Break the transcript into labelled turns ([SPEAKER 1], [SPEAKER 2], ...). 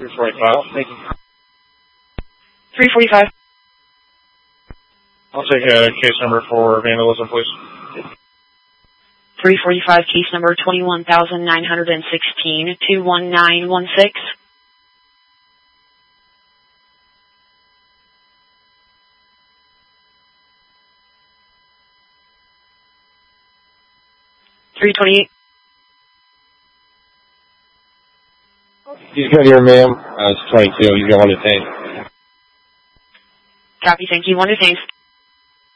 [SPEAKER 1] 345.
[SPEAKER 2] Thank you.
[SPEAKER 3] 345.
[SPEAKER 1] I'll take case number for vandalism, please.
[SPEAKER 3] 345, case number 21,916, 21916. $328.
[SPEAKER 2] He's good here, ma'am. It's 22. He's going to tank.
[SPEAKER 3] Copy, thank you. 1 to tank.